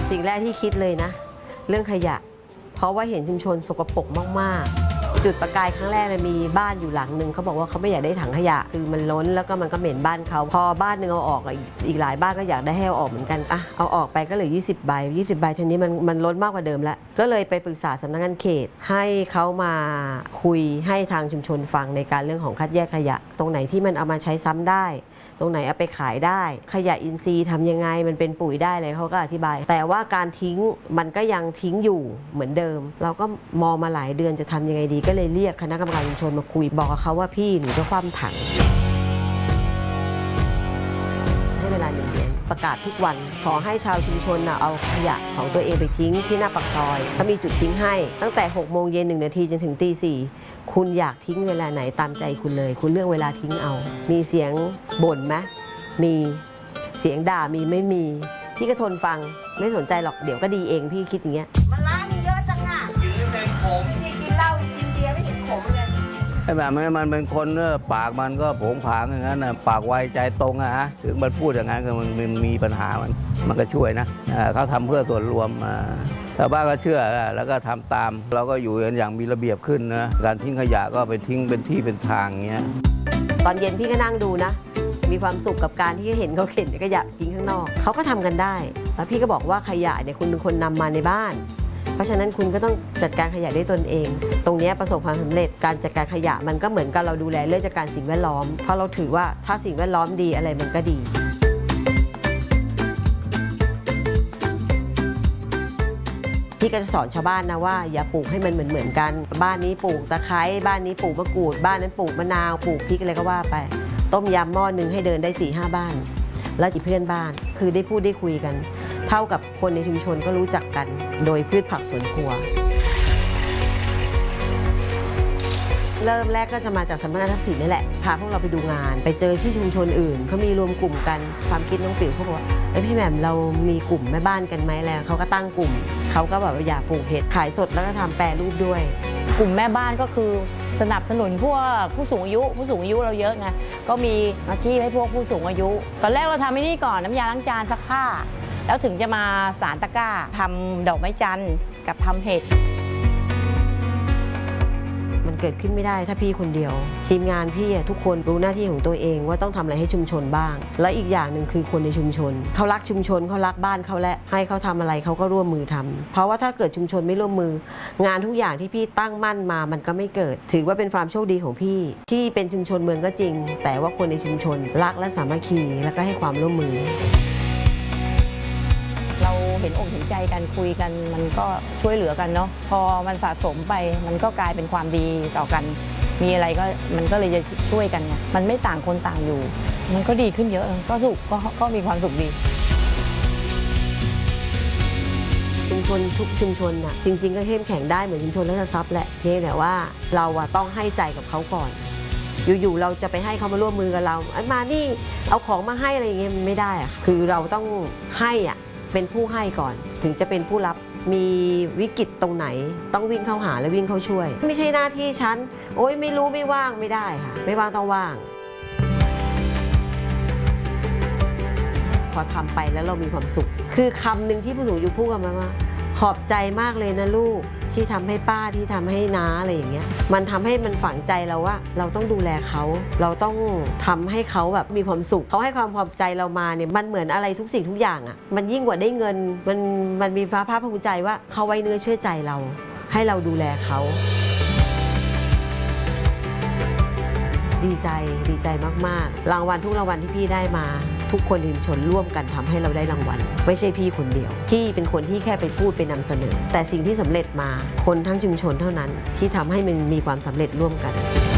สิ่งแรกที่คิดเลยนะเรื่องขยะเพราะว่าเห็นชุมชนสกปรกมากๆจุดประกายครั้งแรกเลยมีบ้านอยู่หลังนึงเขาบอกว่าเขาไม่อยากได้ถังขยะคือมันล้นแล้วก็มันก็เหม็นบ้านเขาพอบ้านนึงเอาออกอีกหลายบ้านก็อยากได้ให้เอาออกเหมือนกันอ่ะเอาออกไปก็เหลือ20 ใบ20 ใบทีนี้มันล้นมากกว่าเดิมแล้วก็เลยไปปรึกษาสำนักงานเขตให้เขามาคุยให้ทางชุมชนฟังในการเรื่องของคัดแยกขยะตรงไหนที่มันเอามาใช้ซ้ำได้ตรงไหนเอาไปขายได้ขยะอินทรีย์ทำยังไงมันเป็นปุ๋ยได้เลยเขาก็อธิบายแต่ว่าการทิ้งมันก็ยังทิ้งอยู่เหมือนเดิมเราก็มองมาหลายเดือนจะทำยังไงดีก็เลยเรียกคณะกรรมการชุมชนมาคุยบอกกับเขาว่าพี่หนูจะคว่ำถังให้เวลา1 เดือนประกาศทุกวันขอให้ชาวชุมชนเอาขยะของตัวเองไปทิ้งที่หน้าปากซอยเขามีจุดทิ้งให้ตั้งแต่6 โมงเย็น1 นาทีจนถึงตี 4คุณอยากทิ้งเวลาไหนตามใจคุณเลยคุณเลือกเวลาทิ้งเอามีเสียงบ่นไหมมีเสียงด่ามีไม่มีพี่ก็ทนฟังไม่สนใจหรอกเดี๋ยวก็ดีเองพี่คิดอย่างเงี้ยมันร้านนี้เยอะจังอ่ะกินไม่เป็นขมกินเหล้ากินเบียร์ไม่เห็นขมเลยไอ้แบบมันเป็นคนปากมันก็โผงผางอย่างนั้นนะปากไวใจตรงอะฮะถึงมันพูดอย่างนั้นก็มันมีปัญหามันก็ช่วยนะเขาทำเพื่อส่วนรวมชาวบ้านก็เชื่อแล้วก็ทำตามเราก็อยู่กันอย่างมีระเบียบขึ้นนะการทิ้งขยะก็ไปทิ้งเป็นที่เป็นทางเงี้ยตอนเย็นพี่ก็นั่งดูนะมีความสุขกับการที่เห็นเขาเข็นขยะทิ้งข้างนอกเขาก็ทำกันได้แล้วพี่ก็บอกว่าขยะเนี่ยคุณเป็นคนนำมาในบ้านเพราะฉะนั้นคุณก็ต้องจัดการขยะได้ตนเองตรงนี้ประสบความสำเร็จการจัดการขยะมันก็เหมือนกับเราดูแลเรื่องจัดการสิ่งแวดล้อมเพราะเราถือว่าถ้าสิ่งแวดล้อมดีอะไรมันก็ดีพี่ก็จะสอนชาวบ้านนะว่าอย่าปลูกให้มันเหมือนกันบ้านนี้ปลูกตะไคร้บ้านนี้ปลูกมะกรูดบ้านนั้นปลูกมะนาวปลูกพริกอะไรก็ว่าไปต้มยำหม้อนึงให้เดินได้4-5 บ้านแล้วจีเพื่อนบ้านคือได้พูดได้คุยกันเท่ากับคนในชุมชนก็รู้จักกันโดยพืชผักสวนครัวเริ่มแรกก็จะมาจากสำนักงานทรัพย์สินนี่แหละพาพวกเราไปดูงานไปเจอที่ชุมชนอื่นเขามีรวมกลุ่มกันความคิดน้องปิ๋วเขาบอกว่าพี่แหม่มเรามีกลุ่มแม่บ้านกันไหมแล้วเขาก็ตั้งกลุ่มเขาก็แบบอยากปลูกเห็ดขายสดแล้วก็ทำแปรรูปด้วยกลุ่มแม่บ้านก็คือสนับสนุนพวกผู้สูงอายุเราเยอะไงก็มีอาชีพให้พวกผู้สูงอายุตอนแรกเราทำไอ้นี่ก่อนน้ำยาล้างจานซักผ้าแล้วถึงจะมาสารตะกร้าทำดอกไม้จันทร์กับทำเห็ดมันเกิดขึ้นไม่ได้ถ้าพี่คนเดียวทีมงานพี่ทุกคนรู้หน้าที่ของตัวเองว่าต้องทำอะไรให้ชุมชนบ้างและอีกอย่างหนึ่งคือคนในชุมชนเขารักชุมชนเขารักบ้านเขาและให้เขาทำอะไรเขาก็ร่วมมือทำเพราะว่าถ้าเกิดชุมชนไม่ร่วมมืองานทุกอย่างที่พี่ตั้งมั่นมามันก็ไม่เกิดถือว่าเป็นความโชคดีของพี่ที่เป็นชุมชนเมืองก็จริงแต่ว่าคนในชุมชนรักและสามัคคีแล้วก็ให้ความร่วมมือเราเห็นอกเห็นใจกันคุยกันมันก็ช่วยเหลือกันเนาะพอมันสะสมไปมันก็กลายเป็นความดีต่อกันมีอะไรก็มันก็เลยจะช่วยกันไงมันไม่ต่างคนต่างอยู่มันก็ดีขึ้นเยอะก็สุขก็มีความสุขดีชุมชนทุกชุมชนน่ะจริงๆก็เข้มแข็งได้เหมือนชุมชนราชทรัพย์แหละเพียงแต่ว่าเราต้องให้ใจกับเขาก่อนอยู่ๆเราจะไปให้เขามาร่วมมือกับเรามานี่เอาของมาให้อะไรอย่างเงี้ยมันไม่ได้อะคือเราต้องให้เป็นผู้ให้ก่อนถึงจะเป็นผู้รับมีวิกฤตตรงไหนต้องวิ่งเข้าหาและวิ่งเข้าช่วยไม่ใช่หน้าที่ฉันโอ๊ยไม่รู้ไม่ว่างไม่ได้ค่ะไม่ว่างต้องว่างพอทำไปแล้วเรามีความสุขคือคำหนึ่งที่ผู้สูงอายุพูดกันมาว่าขอบใจมากเลยนะลูกที่ทำให้ป้าที่ทำให้น้าอะไรอย่างเงี้ยมันทำให้มันฝังใจเราว่าเราต้องดูแลเขาเราต้องทำให้เขาแบบมีความสุขเขาให้ความพอใจเรามาเนี่ยมันเหมือนอะไรทุกสิ่งทุกอย่างมันยิ่งกว่าได้เงินมันมีภาคภูมิใจว่าเขาไว้เนื้อเชื่อใจเราให้เราดูแลเขาดีใจมากๆรางวัลทุกรางวัลที่พี่ได้มาทุกคนในชุมชนร่วมกันทำให้เราได้รางวัลไม่ใช่พี่คนเดียวพี่เป็นคนที่แค่ไปพูดไปนำเสนอแต่สิ่งที่สำเร็จมาคนทั้งชุมชนเท่านั้นที่ทำให้มันมีความสำเร็จร่วมกัน